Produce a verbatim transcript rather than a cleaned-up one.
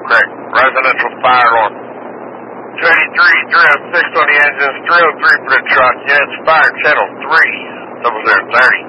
correct. Residential fire alarm. two eighty-three, three oh six on the engines, three oh three for the truck. Units fire channel three, double zero thirty.